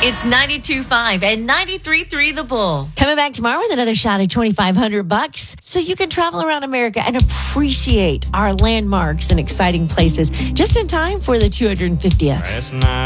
It's 92.5 and 93.3 The Bull. Coming back tomorrow with another shot at $2,500 so you can travel around America and appreciate our landmarks and exciting places just in time for the 250th.